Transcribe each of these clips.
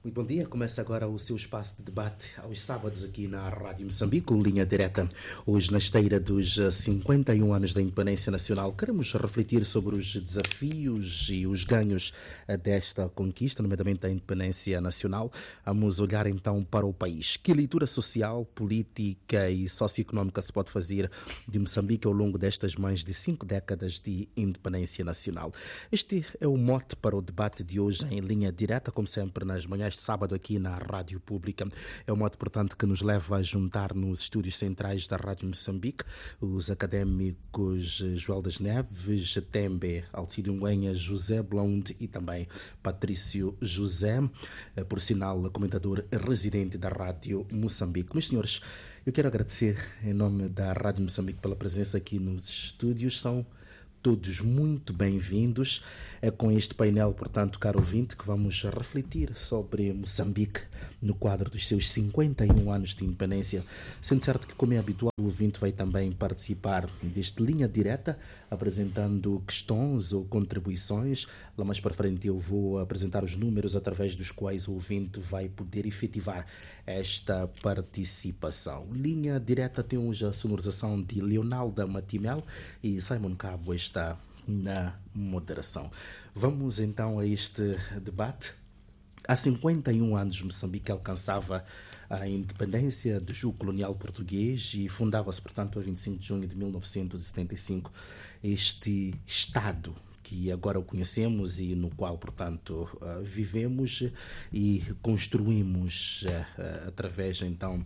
Muito bom dia, começa agora o seu espaço de debate aos sábados aqui na Rádio Moçambique, Linha Direta. Hoje, na esteira dos 51 anos da Independência Nacional, queremos refletir sobre os desafios e os ganhos desta conquista, nomeadamente da Independência Nacional. Vamos olhar então para o país. Que leitura social, política e socioeconómica se pode fazer de Moçambique ao longo destas mais de 5 décadas de Independência Nacional? Este é o mote para o debate de hoje em Linha Direta, como sempre nas manhãs de sábado aqui na Rádio Pública. É um modo, portanto, que nos leva a juntar nos estúdios centrais da Rádio Moçambique os académicos Joel das Neves, Tembe, Alcídio Nguenha, José Blonde e também Patrício José, por sinal, comentador residente da Rádio Moçambique. Meus senhores, eu quero agradecer em nome da Rádio Moçambique pela presença aqui nos estúdios. São todos muito bem-vindos. É com este painel, portanto, caro ouvinte, que vamos refletir sobre Moçambique no quadro dos seus 51 anos de independência. Sendo certo que, como é habitual, o ouvinte vai também participar deste Linha Direta, apresentando questões ou contribuições. Lá mais para frente eu vou apresentar os números através dos quais o ouvinte vai poder efetivar esta participação. Linha Direta tem hoje a sonorização de Leonalda Matimel e Simon Cabo está na moderação. Vamos então a este debate. Há 51 anos, Moçambique alcançava a independência do jugo colonial português e fundava-se, portanto, a 25 de junho de 1975, este Estado que agora o conhecemos e no qual, portanto, vivemos e construímos através, então,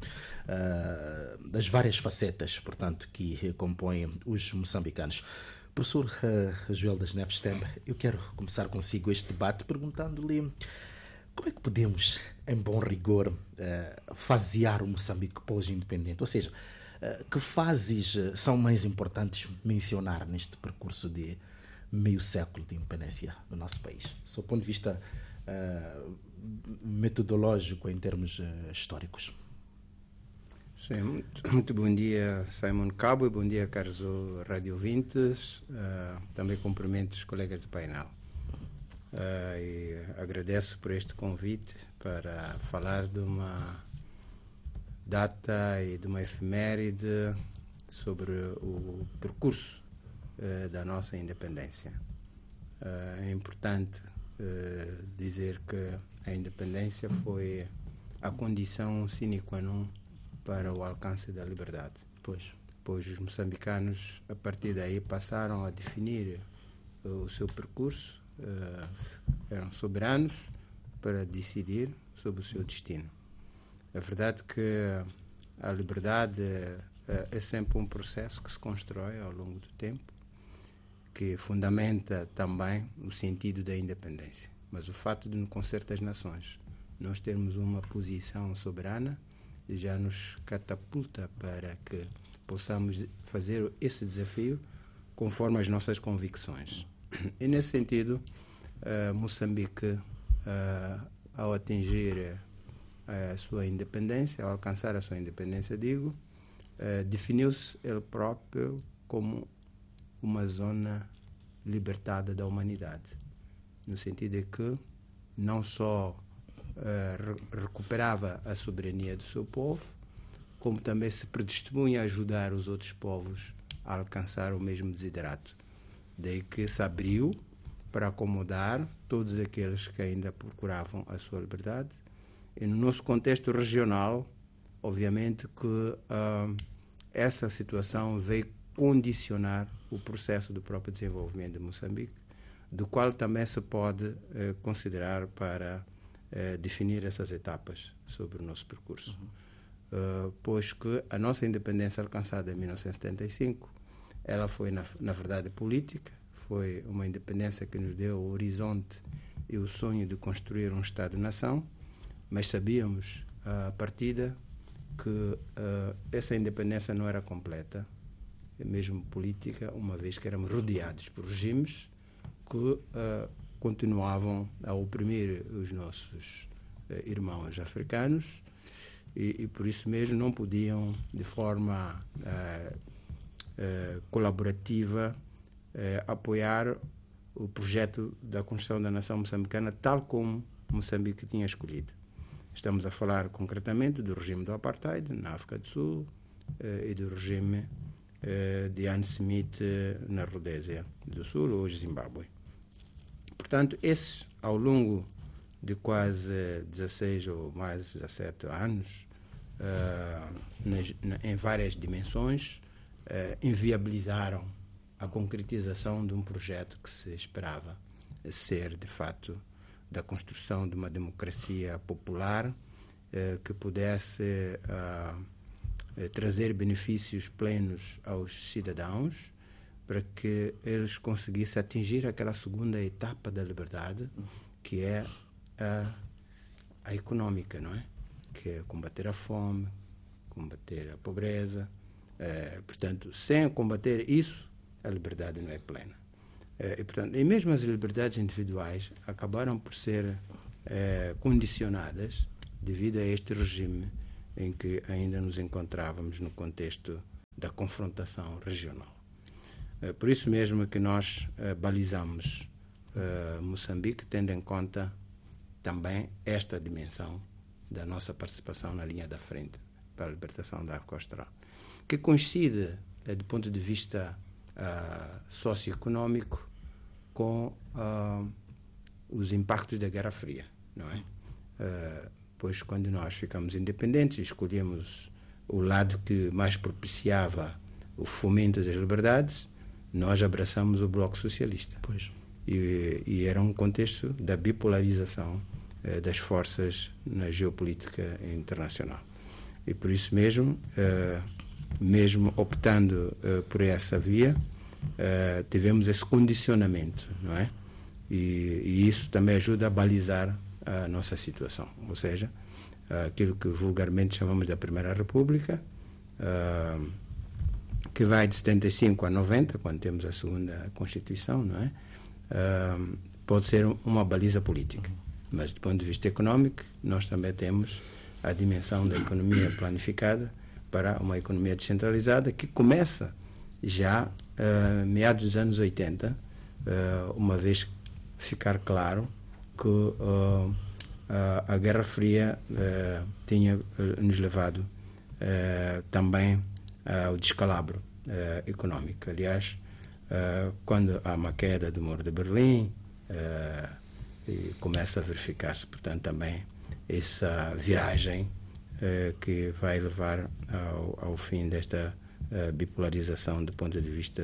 das várias facetas, portanto, que compõem os moçambicanos. Professor Joel das Neves Tembe, eu quero começar consigo este debate perguntando-lhe como é que podemos, em bom rigor, fasear o Moçambique pós-independente? Ou seja, que fases são mais importantes mencionar neste percurso de meio século de independência no nosso país, do seu ponto de vista metodológico em termos históricos? Sim, muito bom dia, Simon Cabo, e bom dia, caros rádio ouvintes. Também cumprimento os colegas do painel. E agradeço por este convite para falar de uma data e de uma efeméride sobre o percurso da nossa independência. É importante dizer que a independência foi a condição sine qua non para o alcance da liberdade. Pois os moçambicanos, a partir daí, passaram a definir o seu percurso, eram soberanos para decidir sobre o seu destino. É verdade que a liberdade é sempre um processo que se constrói ao longo do tempo, que fundamenta também o sentido da independência. Mas o fato de, no Concerto das Nações, nós termos uma posição soberana já nos catapulta para que possamos fazer esse desafio conforme as nossas convicções. E, nesse sentido, Moçambique, ao atingir a sua independência, ao alcançar a sua independência, definiu-se ele próprio como uma zona libertada da humanidade, no sentido de que não só recuperava a soberania do seu povo, como também se predispunha a ajudar os outros povos a alcançar o mesmo desiderato. Daí que se abriu para acomodar todos aqueles que ainda procuravam a sua liberdade. E no nosso contexto regional, obviamente que essa situação veio condicionar o processo do próprio desenvolvimento de Moçambique, do qual também se pode considerar para definir essas etapas sobre o nosso percurso. Pois que a nossa independência alcançada em 1975, ela foi, na verdade, política, foi uma independência que nos deu o horizonte e o sonho de construir um Estado-nação, mas sabíamos, à partida, que essa independência não era completa, mesmo política, uma vez que éramos rodeados por regimes que continuavam a oprimir os nossos irmãos africanos e por isso mesmo não podiam, de forma colaborativa, apoiar o projeto da construção da nação moçambicana tal como Moçambique tinha escolhido. Estamos a falar concretamente do regime do Apartheid na África do Sul e do regime de Ian Smith na Rodésia do Sul, hoje Zimbábue. Portanto, esses, ao longo de quase 16 ou mais 17 anos, em várias dimensões, inviabilizaram a concretização de um projeto que se esperava ser, de fato, da construção de uma democracia popular que pudesse trazer benefícios plenos aos cidadãos para que eles conseguissem atingir aquela segunda etapa da liberdade, que é a econômica, não é? Que é combater a fome, combater a pobreza. Portanto, sem combater isso, a liberdade não é plena. E mesmo as liberdades individuais acabaram por ser condicionadas devido a este regime em que ainda nos encontrávamos no contexto da confrontação regional. Por isso mesmo que nós balizamos Moçambique, tendo em conta também esta dimensão da nossa participação na linha da frente para a libertação da África Austral, que coincide, do ponto de vista socioeconômico, com os impactos da Guerra Fria, não é? Pois quando nós ficamos independentes, escolhemos o lado que mais propiciava o fomento das liberdades, nós abraçamos o Bloco Socialista. Pois. E era um contexto da bipolarização das forças na geopolítica internacional. E por isso mesmo, mesmo optando por essa via, tivemos esse condicionamento, não é? E isso também ajuda a balizar a nossa situação, ou seja, aquilo que vulgarmente chamamos da Primeira República, que vai de 75 a 90, quando temos a segunda Constituição, não é? Pode ser uma baliza política, mas do ponto de vista econômico nós também temos a dimensão da economia planificada para uma economia descentralizada que começa já meados dos anos 80, uma vez ficar claro que a Guerra Fria tinha nos levado também ao descalabro econômico. Aliás, quando há uma queda do Muro de Berlim, e começa a verificar-se, portanto, também essa viragem que vai levar ao fim desta bipolarização do ponto de vista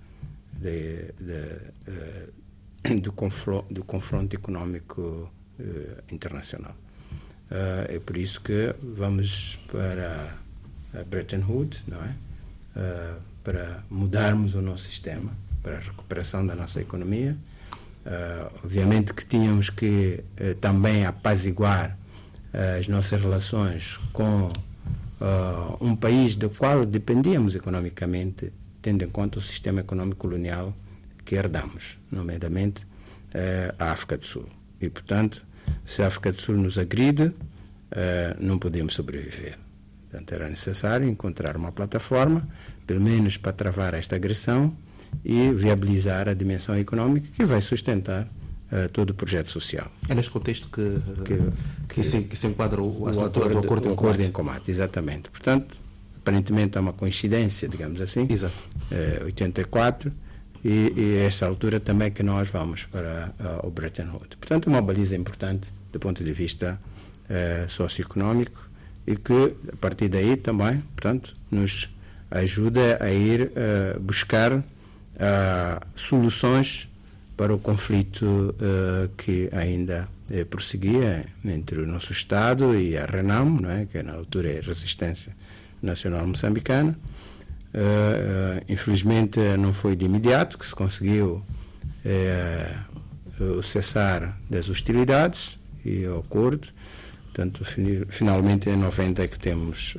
do confronto económico internacional. É por isso que vamos para Bretton Woods, não é? Para mudarmos o nosso sistema, para a recuperação da nossa economia. Obviamente que tínhamos que também apaziguar as nossas relações com um país do qual dependíamos economicamente, tendo em conta o sistema econômico colonial que herdamos, nomeadamente a África do Sul. E, portanto, se a África do Sul nos agride, não podemos sobreviver. Portanto, era necessário encontrar uma plataforma, pelo menos para travar esta agressão e viabilizar a dimensão económica que vai sustentar todo o projeto social. É neste contexto que se enquadra a assinatura do Acordo em Combate. Exatamente. Portanto, aparentemente há uma coincidência, digamos assim. Exato. 84, e essa altura também que nós vamos para o Bretton Woods. Portanto, uma baliza importante do ponto de vista socioeconómico e que, a partir daí também, portanto, nos ajuda a ir buscar soluções para o conflito que ainda prosseguia entre o nosso Estado e a RENAM, não é? Que na altura é a Resistência Nacional Moçambicana. Infelizmente não foi de imediato que se conseguiu o cessar das hostilidades e o acordo. Portanto, finalmente em 90 é que temos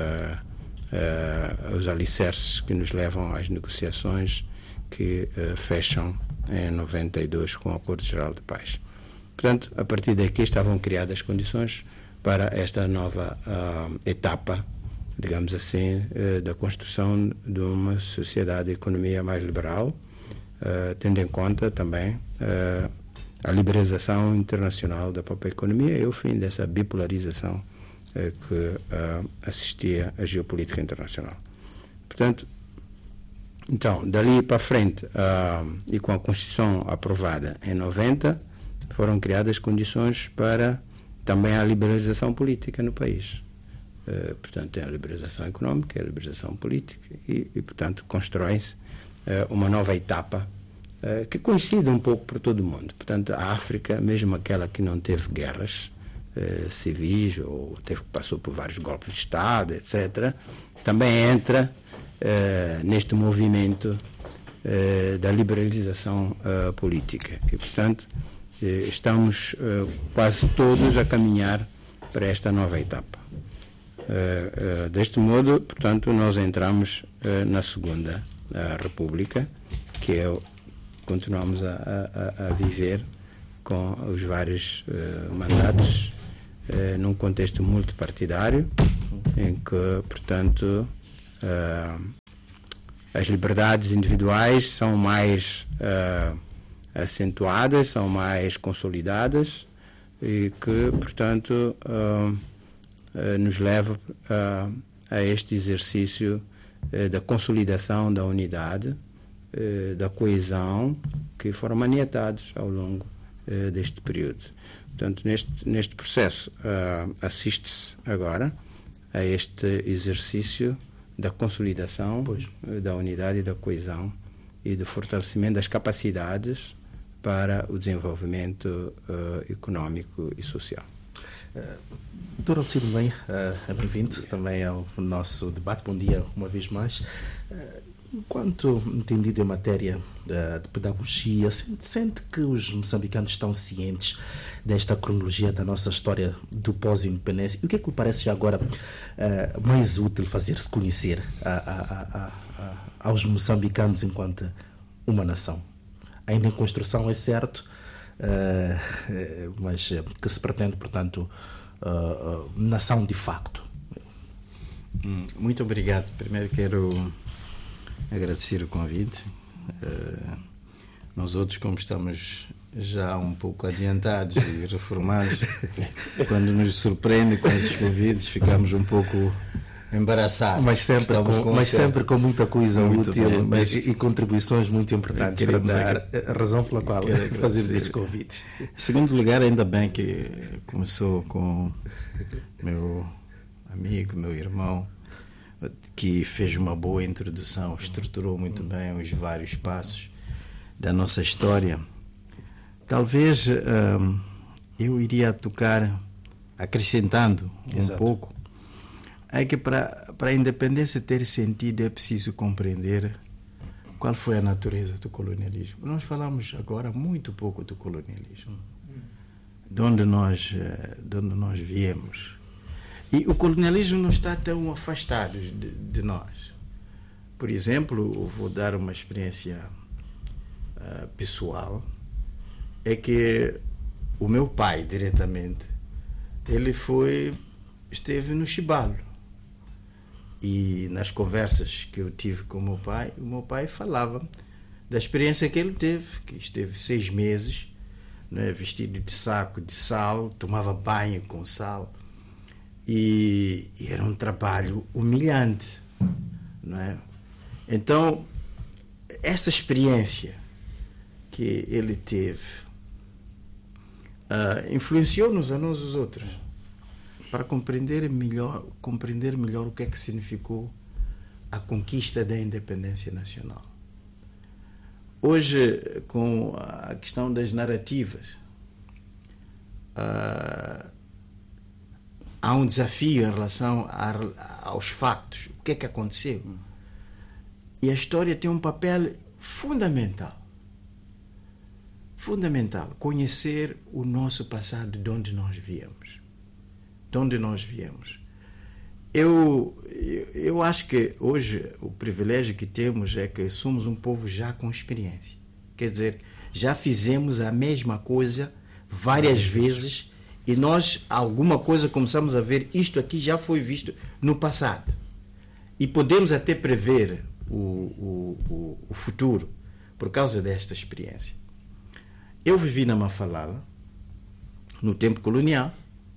os alicerces que nos levam às negociações que fecham em 92 com o Acordo Geral de Paz. Portanto, a partir daqui estavam criadas condições para esta nova etapa, digamos assim, da construção de uma sociedade e economia mais liberal, tendo em conta também a liberalização internacional da própria economia e o fim dessa bipolarização que assistia à geopolítica internacional. Portanto, então, dali para frente, e com a Constituição aprovada em 90, foram criadas condições para também a liberalização política no país. Portanto, tem a liberalização económica, a liberalização política e portanto, constrói-se uma nova etapa que coincide um pouco por todo o mundo. Portanto, a África, mesmo aquela que não teve guerras civis ou passou por vários golpes de Estado, etc., também entra neste movimento da liberalização política. E, portanto, estamos quase todos a caminhar para esta nova etapa. Deste modo, portanto, nós entramos na Segunda República, que continuamos a viver com os vários mandatos num contexto multipartidário, em que, portanto, as liberdades individuais são mais acentuadas, são mais consolidadas e que, portanto, nos leva a este exercício da consolidação da unidade, da coesão, que foram maniatados ao longo deste período. Portanto, neste processo assiste-se agora a este exercício da consolidação da unidade e da coesão e do fortalecimento das capacidades para o desenvolvimento económico e social. Dr. Alcino Lenha, é bem-vindo também ao nosso debate. Bom dia uma vez mais. Enquanto entendido em matéria de pedagogia, sente que os moçambicanos estão cientes desta cronologia da nossa história do pós-independência? E o que é que lhe parece já agora mais útil fazer-se conhecer aos moçambicanos enquanto uma nação? Ainda em construção, é certo, mas que se pretende, portanto, nação de facto. Muito obrigado. Primeiro quero agradecer o convite. Nós outros, como estamos já um pouco adiantados e reformados, quando nos surpreende com esses convites, ficamos um pouco embaraçados. Mas sempre com muita coisa muito útil bem, e contribuições muito importantes para dar a razão pela qual fazemos estes convites. Em segundo lugar, ainda bem que começou com meu amigo, meu irmão, que fez uma boa introdução, estruturou muito bem os vários passos da nossa história. Talvez eu iria tocar, acrescentando um pouco, é que para a independência ter sentido é preciso compreender qual foi a natureza do colonialismo. Nós falamos agora muito pouco do colonialismo, de onde nós viemos. E o colonialismo não está tão afastado de nós. Por exemplo, eu vou dar uma experiência pessoal, é que o meu pai, diretamente, ele esteve no Chibalo. E nas conversas que eu tive com o meu pai falava da experiência que ele teve, que esteve 6 meses, né, vestido de saco de sal, tomava banho com sal, e era um trabalho humilhante, não é? Então, essa experiência que ele teve influenciou-nos a nós os outros para compreender melhor o que é que significou a conquista da independência nacional. Hoje, com a questão das narrativas, há um desafio em relação aos factos. O que é que aconteceu? E a história tem um papel fundamental. Fundamental. Conhecer o nosso passado, de onde nós viemos. De onde nós viemos. Eu acho que hoje o privilégio que temos é que somos um povo já com experiência. Quer dizer, já fizemos a mesma coisa várias vezes e nós, alguma coisa, começamos a ver, isto aqui já foi visto no passado. E podemos até prever o futuro por causa desta experiência. Eu vivi na Mafalala, no tempo colonial,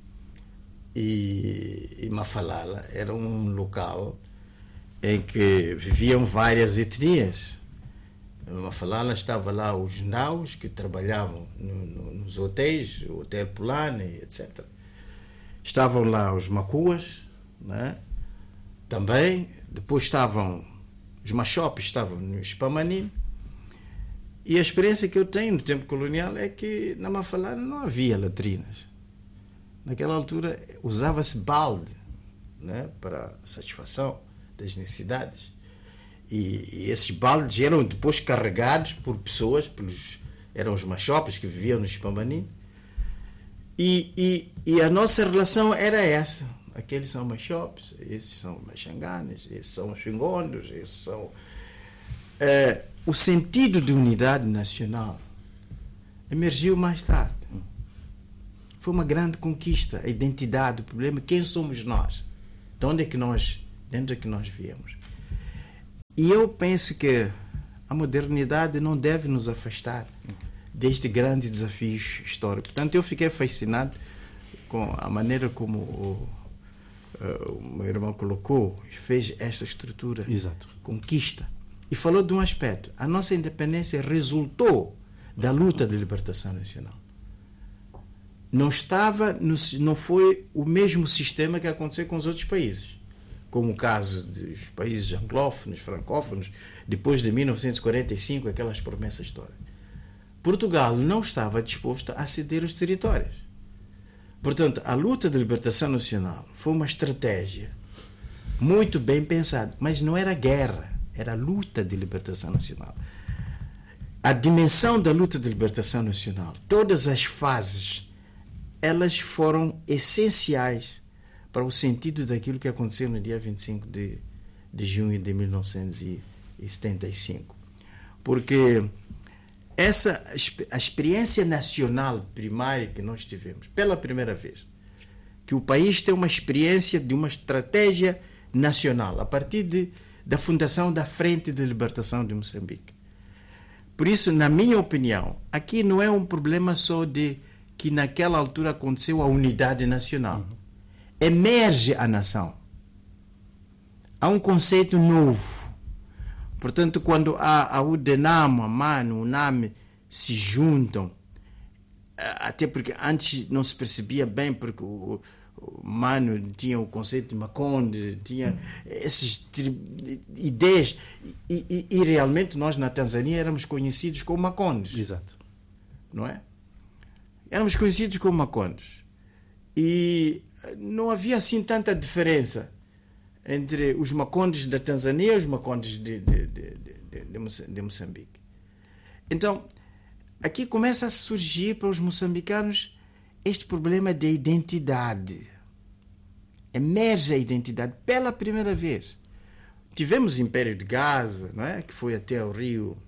e Mafalala era um local em que viviam várias etnias. Em Mafalala estava lá os naus que trabalhavam nos hotéis, o Hotel Pulane, etc. Estavam lá os macuas, né? Também. Depois estavam os machopes, estavam no Spamanim. E a experiência que eu tenho no tempo colonial é que na Mafalala não havia latrinas. Naquela altura usava-se balde, né, para satisfação das necessidades. E esses baldes eram depois carregados por pessoas, eram os machopes que viviam no Spamanim. E a nossa relação era essa. Aqueles são machopes, esses são machanganes, esses são xingondos, esses são... o sentido de unidade nacional emergiu mais tarde. Foi uma grande conquista, a identidade, o problema, quem somos nós? De onde é que nós viemos? E eu penso que a modernidade não deve nos afastar deste grande desafio histórico. Portanto, eu fiquei fascinado com a maneira como o meu irmão colocou, fez esta estrutura. Exato. Conquista. E falou de um aspecto. A nossa independência resultou da luta de libertação nacional. Não foi o mesmo sistema que aconteceu com os outros países, como o caso dos países anglófonos, francófonos, depois de 1945, aquelas promessas todas. Portugal não estava disposto a ceder os territórios. Portanto, a luta de libertação nacional foi uma estratégia muito bem pensada, mas não era guerra, era luta de libertação nacional. A dimensão da luta de libertação nacional, todas as fases, elas foram essenciais para o sentido daquilo que aconteceu no dia 25 de junho de 1975. Porque a experiência nacional primária que nós tivemos, pela primeira vez, que o país tem uma experiência de uma estratégia nacional, a partir da fundação da Frente de Libertação de Moçambique. Por isso, na minha opinião, aqui não é um problema só de que naquela altura aconteceu a unidade nacional. Emerge a nação. Há um conceito novo. Portanto, quando a UDENAM, a MAN, o NAM se juntam, até porque antes não se percebia bem, porque o MAN tinha o conceito de Makonde, tinha essas ideias, e realmente nós na Tanzânia éramos conhecidos como Makondes. Exato. Não é? Éramos conhecidos como Makondes. E não havia assim tanta diferença entre os Makondes da Tanzânia e os Makondes de Moçambique. Então, aqui começa a surgir para os moçambicanos este problema de identidade. Emerge a identidade pela primeira vez. Tivemos o Império de Gaza, não é? Que foi até o rio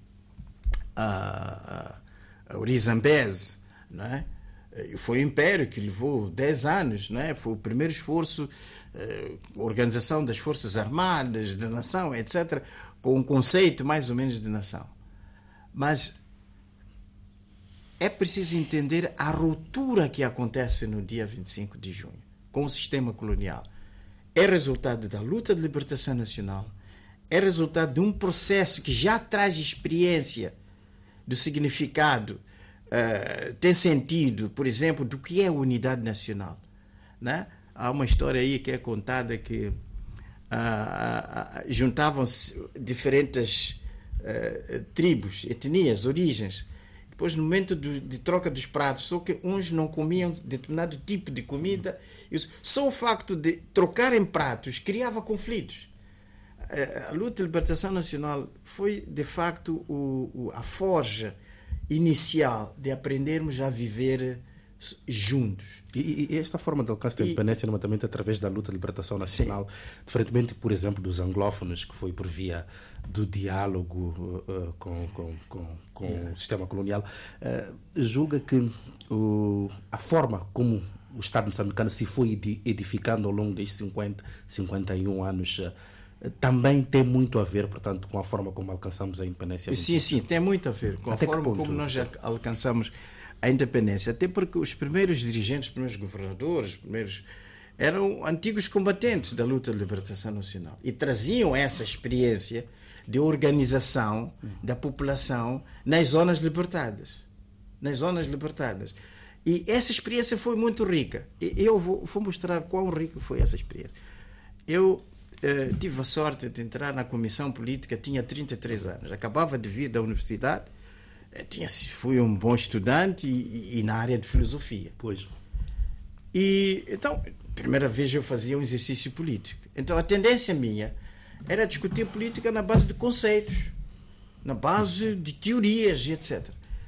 o Zambeze, não é? Foi um império que levou 10 anos, não é? Foi o primeiro esforço, organização das Forças Armadas, da nação, etc., com um conceito mais ou menos de nação. Mas é preciso entender a ruptura que acontece no dia 25 de junho com o sistema colonial. É resultado da luta de libertação nacional, é resultado de um processo que já traz experiência do significado, tem sentido, por exemplo, do que é a unidade nacional, né? Há uma história aí que é contada que juntavam-se diferentes tribos, etnias, origens. Depois, no momento de troca dos pratos, só que uns não comiam determinado tipo de comida, só o facto de trocarem pratos criava conflitos. A luta de libertação nacional foi, de facto, a forja inicial de aprendermos a viver juntos. E esta forma de alcance da independência, nomeadamente através da luta de libertação nacional, sim, diferentemente, por exemplo, dos anglófonos, que foi por via do diálogo com o sistema colonial, julga que a forma como o Estado moçambicano se foi edificando ao longo destes 51 anos também tem muito a ver, portanto, com a forma como alcançamos a independência. Sim, tem muito a ver com a forma como nós alcançamos a independência. Até porque os primeiros dirigentes, os primeiros governadores, eram antigos combatentes da luta de libertação nacional e traziam essa experiência de organização da população nas zonas libertadas. E essa experiência foi muito rica. Eu vou mostrar quão rica foi essa experiência. Eu tive a sorte de entrar na comissão política, tinha 33 anos, acabava de vir da universidade, fui um bom estudante e na área de filosofia. Pois. E então, primeira vez eu fazia um exercício político. Então a tendência minha era discutir política na base de conceitos, na base de teorias e etc.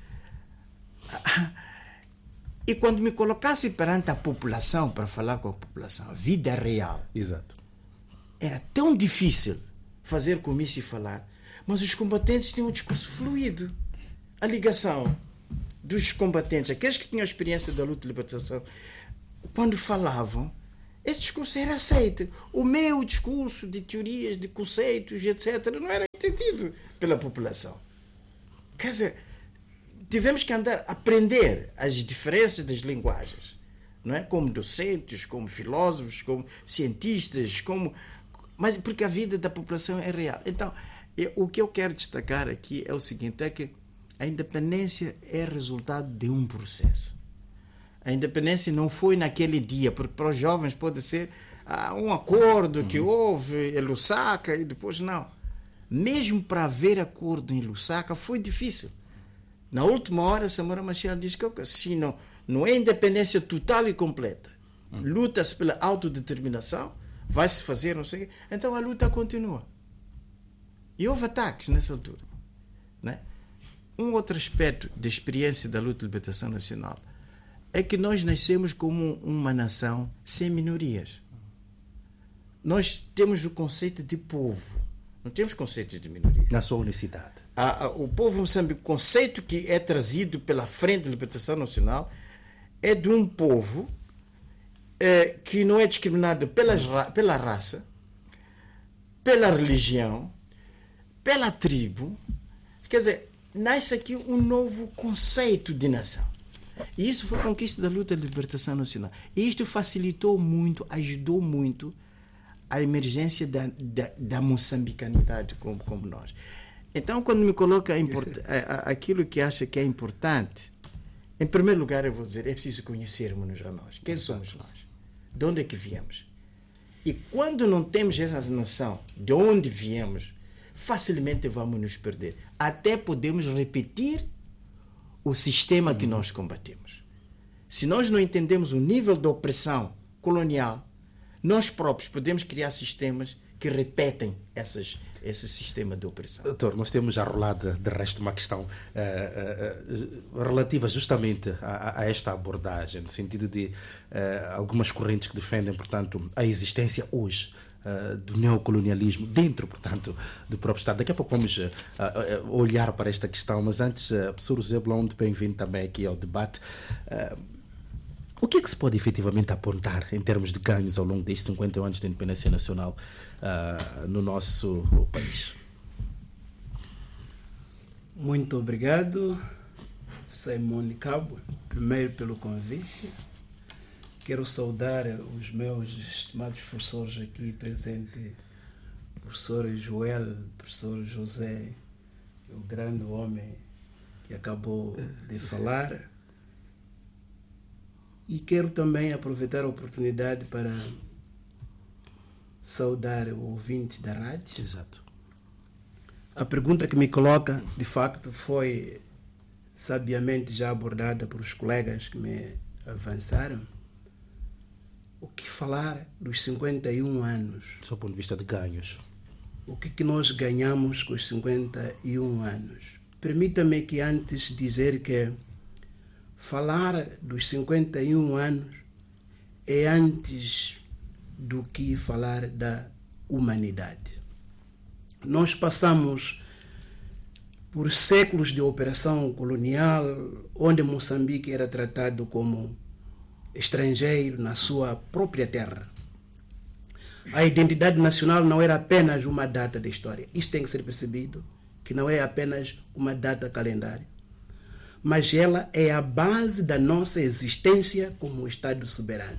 E quando me colocasse perante a população, para falar com a população, a vida real, exato, era tão difícil fazer comício e falar, mas os combatentes tinham um discurso fluido. A ligação dos combatentes, aqueles que tinham a experiência da luta de libertação, quando falavam, esse discurso era aceito. O meu discurso de teorias, de conceitos, etc., não era entendido pela população. Quer dizer, tivemos que aprender as diferenças das linguagens, não é? Como docentes, como filósofos, como cientistas, mas porque a vida da população é real. Então, o que eu quero destacar aqui é o seguinte, é que a independência é resultado de um processo. A independência não foi naquele dia, porque para os jovens pode ser um acordo que houve em Lusaka e depois não. Mesmo para haver acordo em Lusaka foi difícil. Na última hora, Samora Machel diz que se não é independência total e completa, luta-se pela autodeterminação, vai-se fazer não sei o quê, então a luta continua. E houve ataques nessa altura. Né? Um outro aspecto da experiência da luta de libertação nacional é que nós nascemos como uma nação sem minorias. Nós temos o conceito de povo, não temos conceito de minoria. Na sua unicidade. O povo moçambique, o conceito que é trazido pela Frente de Libertação Nacional é de um povo que não é discriminado pela raça, pela religião, pela tribo. Quer dizer, nasce aqui um novo conceito de nação. E isso foi conquista da luta de libertação nacional. E isto facilitou muito, ajudou muito a emergência da moçambicanidade como nós. Então, quando me coloca aquilo que acha que é importante, em primeiro lugar eu vou dizer, é preciso conhecermos a nós. Quem somos nós? De onde é que viemos? E quando não temos essa noção de onde viemos, facilmente vamos nos perder. Até podemos repetir o sistema que nós combatemos. Se nós não entendemos o nível de opressão colonial, nós próprios podemos criar sistemas que repetem esse sistema de opressão. Doutor, nós temos já rolado de resto uma questão relativa justamente a esta abordagem, no sentido de algumas correntes que defendem, portanto, a existência hoje do neocolonialismo dentro, portanto, do próprio Estado. Daqui a pouco vamos olhar para esta questão, mas antes, professor José Blonde, bem-vindo também aqui ao debate. O que é que se pode efetivamente apontar em termos de ganhos ao longo destes 51 anos de independência nacional no nosso país? Muito obrigado, Simone Cabo, primeiro pelo convite. Quero saudar os meus estimados professores aqui presentes, professor Joel, professor José, o grande homem que acabou de falar. E quero também aproveitar a oportunidade para saudar o ouvinte da rádio. Exato. A pergunta que me coloca, de facto, foi sabiamente já abordada por os colegas que me avançaram. O que falar dos 51 anos? Do seu ponto de vista de ganhos. O que nós ganhamos com os 51 anos? Permita-me que antes dizer que falar dos 51 anos é antes do que falar da humanidade. Nós passamos por séculos de operação colonial, onde Moçambique era tratado como estrangeiro na sua própria terra. A identidade nacional não era apenas uma data da história. Isso tem que ser percebido, que não é apenas uma data calendário, mas ela é a base da nossa existência como Estado soberano.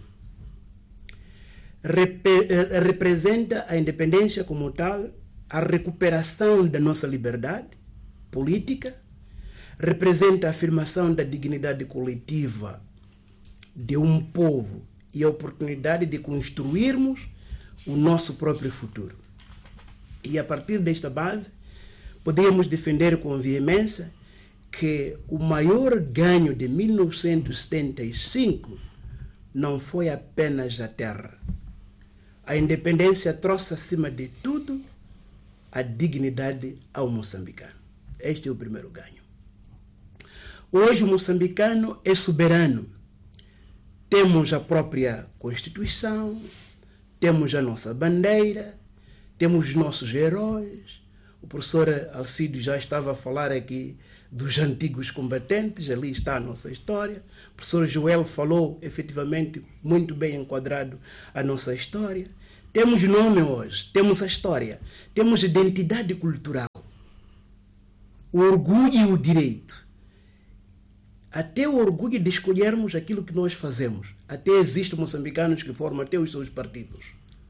Representa a independência como tal, a recuperação da nossa liberdade política, representa a afirmação da dignidade coletiva de um povo e a oportunidade de construirmos o nosso próprio futuro. E a partir desta base, podemos defender com veemência que o maior ganho de 1975 não foi apenas a terra. A independência trouxe, acima de tudo, a dignidade ao moçambicano. Este é o primeiro ganho. Hoje o moçambicano é soberano. Temos a própria Constituição, temos a nossa bandeira, temos os nossos heróis. O professor Alcides já estava a falar aqui dos antigos combatentes, ali está a nossa história. O professor Joel falou, efetivamente, muito bem enquadrado a nossa história. Temos nome hoje, temos a história, temos identidade cultural, o orgulho e o direito. Até o orgulho de escolhermos aquilo que nós fazemos. Até existem moçambicanos que formam até os seus partidos.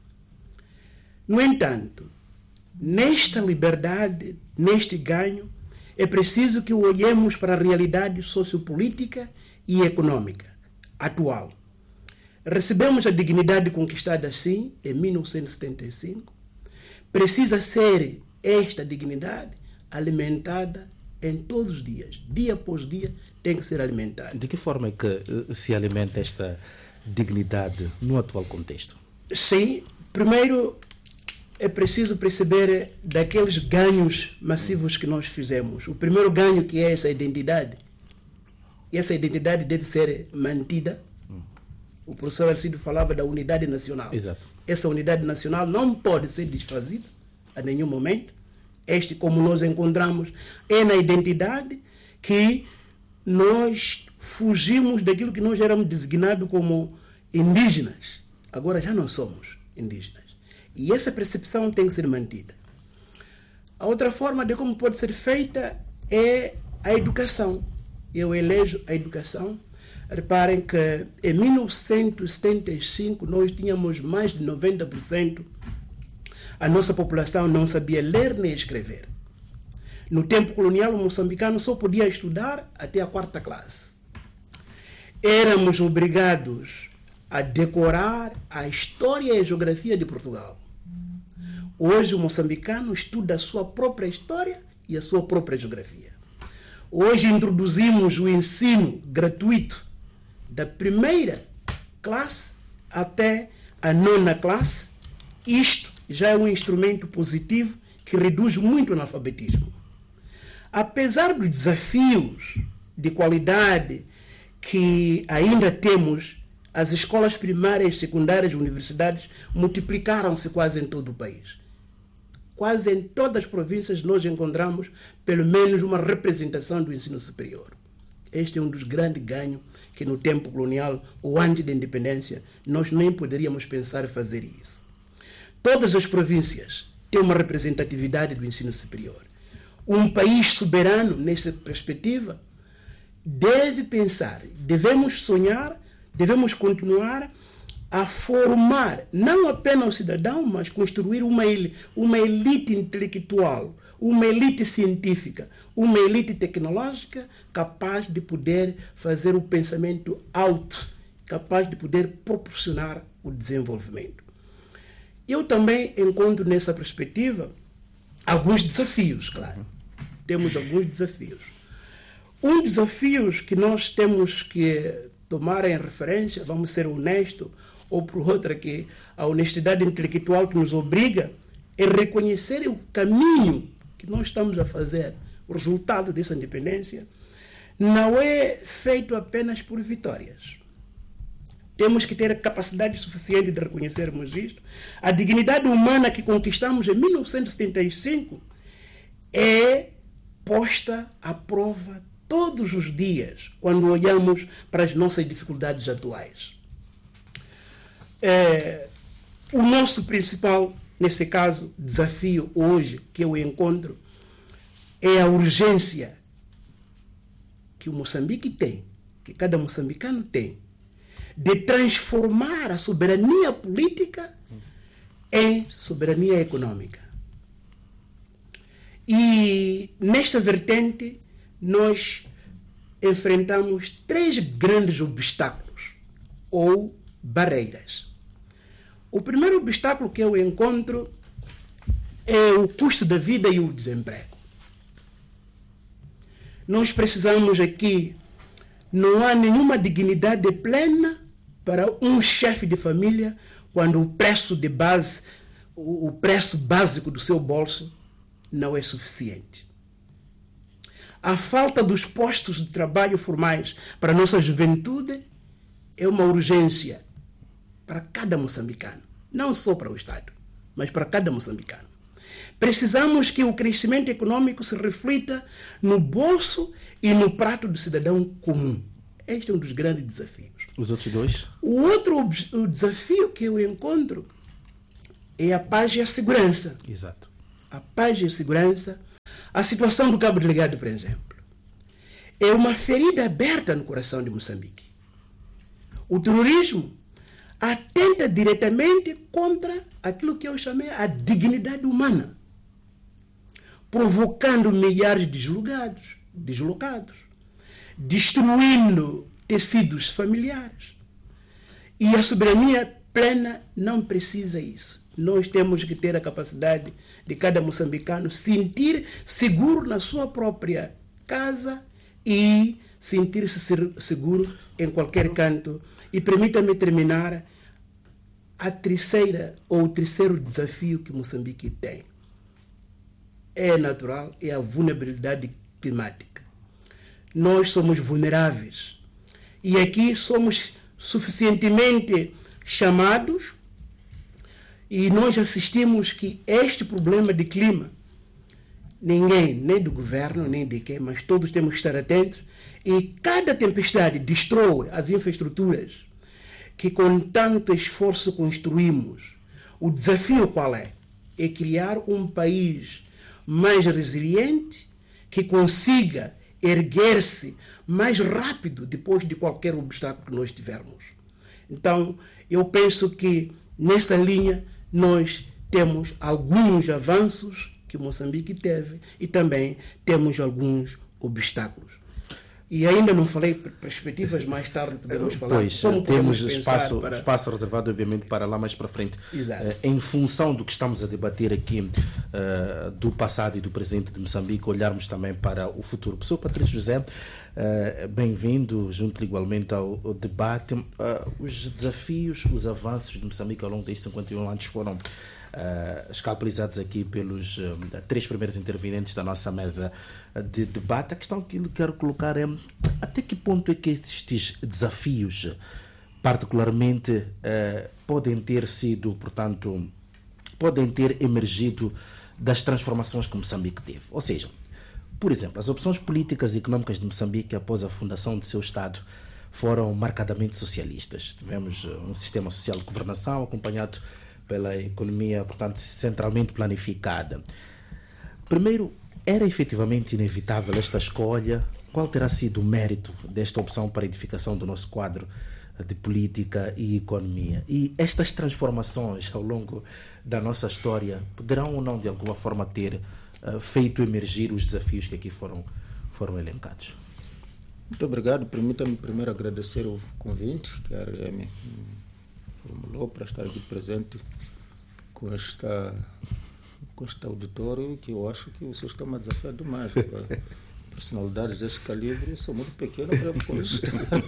No entanto, nesta liberdade, neste ganho, é preciso que olhemos para a realidade sociopolítica e econômica atual. Recebemos a dignidade conquistada, sim, em 1975. Precisa ser esta dignidade alimentada em todos os dias. Dia após dia tem que ser alimentada. De que forma é que se alimenta esta dignidade no atual contexto? Sim, primeiro é preciso perceber daqueles ganhos massivos que nós fizemos. O primeiro ganho, que é essa identidade. E essa identidade deve ser mantida. O professor Alcides falava da unidade nacional. Exato. Essa unidade nacional não pode ser desfazida a nenhum momento. Este, como nós encontramos, é na identidade que nós fugimos daquilo que nós éramos designados como indígenas. Agora já não somos indígenas. E essa percepção tem que ser mantida. A outra forma de como pode ser feita é a educação. Eu elejo a educação. Reparem que em 1975 nós tínhamos mais de 90%. A nossa população não sabia ler nem escrever. No tempo colonial, o moçambicano só podia estudar até a 4ª classe. Éramos obrigados a decorar a história e a geografia de Portugal. Hoje o moçambicano estuda a sua própria história e a sua própria geografia. Hoje introduzimos o ensino gratuito da 1ª classe até a 9ª classe. Isto já é um instrumento positivo que reduz muito o analfabetismo. Apesar dos desafios de qualidade que ainda temos, as escolas primárias, secundárias, universidades multiplicaram-se quase em todo o país. Quase em todas as províncias nós encontramos pelo menos uma representação do ensino superior. Este é um dos grandes ganhos que no tempo colonial ou antes da independência nós nem poderíamos pensar em fazer isso. Todas as províncias têm uma representatividade do ensino superior. Um país soberano, nessa perspectiva, deve pensar, devemos sonhar, devemos continuar a formar não apenas o cidadão, mas construir uma elite intelectual, uma elite científica, uma elite tecnológica capaz de poder fazer o pensamento alto, capaz de poder proporcionar o desenvolvimento. Eu também encontro nessa perspectiva alguns desafios, claro. Temos alguns desafios. Um desafio que nós temos que tomar em referência, vamos ser honestos, ou por outra, que a honestidade intelectual que nos obriga é reconhecer o caminho que nós estamos a fazer, o resultado dessa independência, não é feito apenas por vitórias. Temos que ter a capacidade suficiente de reconhecermos isto. A dignidade humana que conquistamos em 1975 é posta à prova todos os dias quando olhamos para as nossas dificuldades atuais. O nosso principal, nesse caso, desafio hoje que eu encontro é a urgência que o Moçambique tem, que cada moçambicano tem, de transformar a soberania política em soberania econômica. E nesta vertente nós enfrentamos 3 grandes obstáculos ou barreiras. O primeiro obstáculo que eu encontro é o custo da vida e o desemprego. Nós precisamos aqui, não há nenhuma dignidade plena para um chefe de família quando o preço de base, o preço básico do seu bolso não é suficiente. A falta dos postos de trabalho formais para a nossa juventude é uma urgência para cada moçambicano, não só para o Estado, mas para cada moçambicano. Precisamos que o crescimento econômico se reflita no bolso e no prato do cidadão comum. Este é um dos grandes desafios. Os outros 2? O outro desafio que eu encontro é a paz e a segurança. Exato. A paz e a segurança. A situação do Cabo Delgado, por exemplo, é uma ferida aberta no coração de Moçambique. O terrorismo atenta diretamente contra aquilo que eu chamei a dignidade humana, provocando milhares de deslocados, destruindo tecidos familiares. E a soberania plena não precisa isso. Nós temos que ter a capacidade de cada moçambicano sentir seguro na sua própria casa e sentir-se seguro em qualquer canto. E permita-me terminar o terceiro desafio que Moçambique tem. É natural, é a vulnerabilidade climática. Nós somos vulneráveis. E aqui somos suficientemente chamados e nós assistimos que este problema de clima, ninguém, nem do governo, nem de quem, mas todos temos que estar atentos, e cada tempestade destrói as infraestruturas que com tanto esforço construímos. O desafio qual é? É criar um país mais resiliente, que consiga erguer-se mais rápido depois de qualquer obstáculo que nós tivermos. Então, eu penso que nessa linha nós temos alguns avanços que Moçambique teve e também temos alguns obstáculos. E ainda não falei perspectivas, mais tarde podemos falar. Pois, temos espaço reservado, obviamente, para lá mais para frente. Em função do que estamos a debater aqui, do passado e do presente de Moçambique, olharmos também para o futuro. Professor Patrício José, bem-vindo, junto igualmente ao debate. Os desafios, os avanços de Moçambique ao longo destes 51 anos foram escalpelizados aqui pelos 3 primeiros intervenientes da nossa mesa de debate. A questão que eu quero colocar é até que ponto é que estes desafios particularmente podem ter emergido das transformações que Moçambique teve. Ou seja, por exemplo, as opções políticas e econômicas de Moçambique após a fundação do seu Estado foram marcadamente socialistas. Tivemos um sistema social de governação acompanhado pela economia, portanto, centralmente planificada. Primeiro, era efetivamente inevitável esta escolha? Qual terá sido o mérito desta opção para a edificação do nosso quadro de política e economia? E estas transformações ao longo da nossa história poderão ou não, de alguma forma, ter feito emergir os desafios que aqui foram elencados? Muito obrigado. Permita-me primeiro agradecer o convite que a RM formulou para estar aqui presente com este auditório, que eu acho que vocês estão a desafiar demais. Personalidades deste calibre são muito pequenas para me conquistar.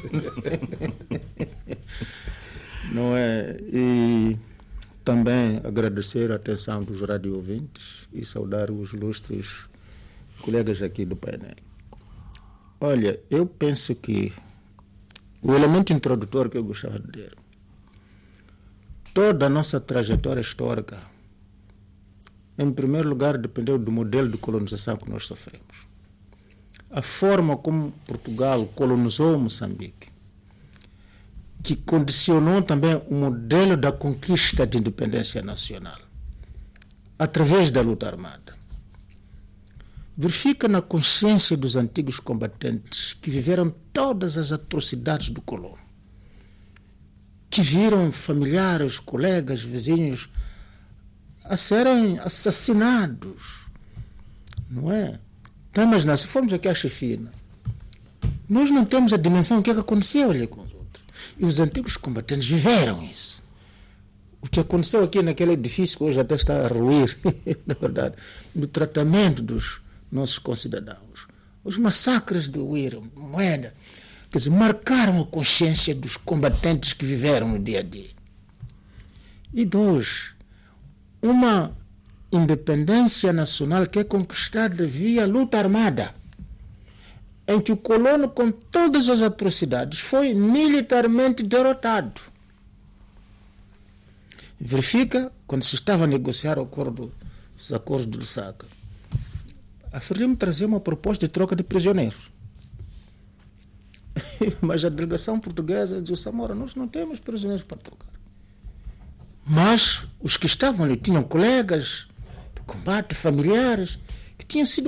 Não é? E também agradecer a atenção dos rádio ouvintes e saudar os ilustres colegas aqui do painel. Olha, eu penso que o elemento introdutório que eu gostava de dizer, toda a nossa trajetória histórica, em primeiro lugar, dependeu do modelo de colonização que nós sofremos. A forma como Portugal colonizou Moçambique que condicionou também o modelo da conquista de independência nacional, através da luta armada. Verifica na consciência dos antigos combatentes que viveram todas as atrocidades do colono, que viram familiares, colegas, vizinhos a serem assassinados, não é? Então, mas se formos aqui à chefina, nós não temos a dimensão do que aconteceu ali com os outros. E os antigos combatentes viveram isso. O que aconteceu aqui naquele edifício que hoje até está a ruir, na verdade, no tratamento dos nossos concidadãos. Os massacres do Uira, Moeda, quer dizer, marcaram a consciência dos combatentes que viveram no dia a dia. E dois, uma independência nacional que é conquistada via luta armada, em que o colono, com todas as atrocidades, foi militarmente derrotado. Verifica, quando se estava a negociar os acordos de Lusaka, a Frelimo trazia uma proposta de troca de prisioneiros. Mas a delegação portuguesa dizia: Samora, nós não temos prisioneiros para trocar. Mas os que estavam ali tinham colegas de combate, familiares, que tinham sido